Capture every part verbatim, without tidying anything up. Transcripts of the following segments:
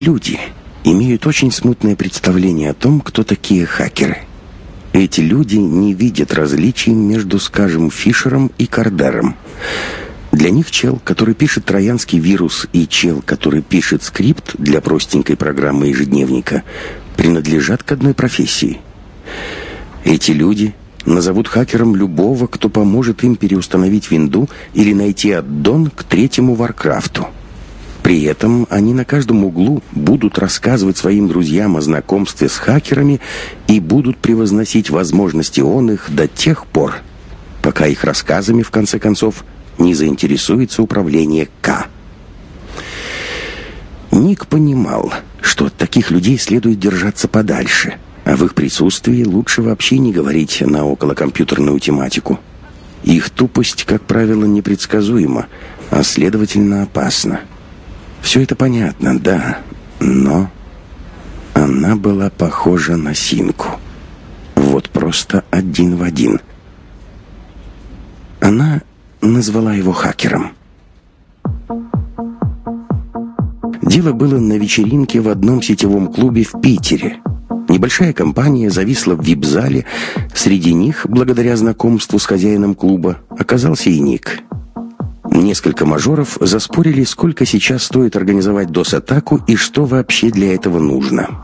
Люди имеют очень смутное представление о том, кто такие хакеры. Эти люди не видят различий между, скажем, Фишером и Кардером. Для них чел, который пишет троянский вирус, и чел, который пишет скрипт для простенькой программы ежедневника, принадлежат к одной профессии. Эти люди назовут хакером любого, кто поможет им переустановить винду или найти аддон к третьему Варкрафту. При этом они на каждом углу будут рассказывать своим друзьям о знакомстве с хакерами и будут превозносить возможности он их до тех пор, пока их рассказами, в конце концов, не заинтересуется управление К. Ник понимал, что от таких людей следует держаться подальше, а в их присутствии лучше вообще не говорить на околокомпьютерную тематику. Их тупость, как правило, непредсказуема, а следовательно опасна. Все это понятно, да, но она была похожа на Синку. Вот просто один в один. Она назвала его хакером. Дело было на вечеринке в одном сетевом клубе в Питере. Небольшая компания зависла в вип-зале. Среди них, благодаря знакомству с хозяином клуба, оказался и Ник. Несколько мажоров заспорили, сколько сейчас стоит организовать дос-атаку и что вообще для этого нужно.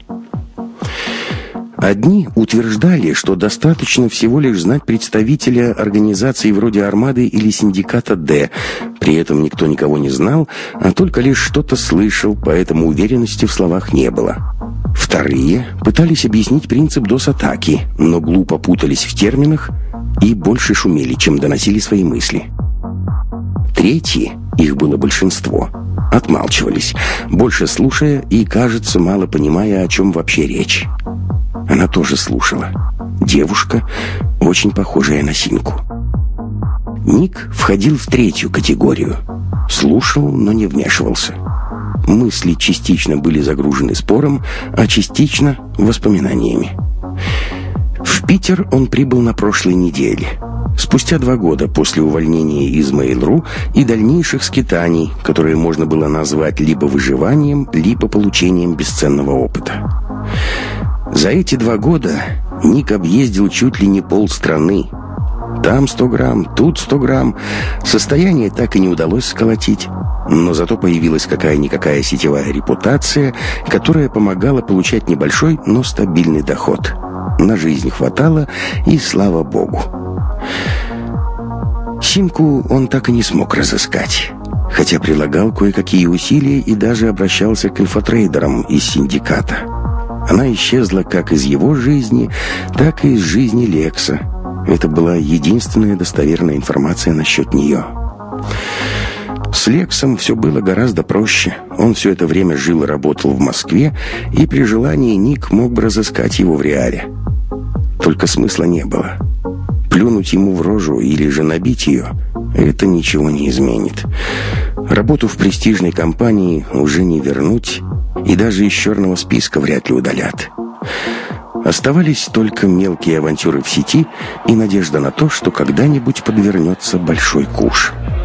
Одни утверждали, что достаточно всего лишь знать представителя организации вроде «Армады» или «Синдиката Д». При этом никто никого не знал, а только лишь что-то слышал, поэтому уверенности в словах не было. Вторые пытались объяснить принцип дос-атаки, но глупо путались в терминах и больше шумели, чем доносили свои мысли. Третьи, их было большинство, отмалчивались, больше слушая и, кажется, мало понимая, о чем вообще речь. Она тоже слушала. Девушка, очень похожая на Синку. Ник входил в третью категорию. Слушал, но не вмешивался. Мысли частично были загружены спором, а частично воспоминаниями. В Питер он прибыл на прошлой неделе. Спустя два года после увольнения из Mail.ru и дальнейших скитаний, которые можно было назвать либо выживанием, либо получением бесценного опыта. За эти два года Ник объездил чуть ли не полстраны. Там сто грамм, тут сто грамм. Состояние так и не удалось сколотить, но зато появилась какая-никакая сетевая репутация, которая помогала получать небольшой, но стабильный доход. На жизнь хватало, и слава богу. Синку он так и не смог разыскать, хотя прилагал кое-какие усилия и даже обращался к инфотрейдерам из синдиката. Она исчезла как из его жизни, так и из жизни Лекса. Это была единственная достоверная информация насчет нее. С Лексом все было гораздо проще. Он все это время жил и работал в Москве, и при желании Ник мог бы разыскать его в реале. Только смысла не было. Плюнуть ему в рожу или же набить ее — это ничего не изменит. Работу в престижной компании уже не вернуть, и даже из черного списка вряд ли удалят. Оставались только мелкие авантюры в сети и надежда на то, что когда-нибудь подвернется большой куш.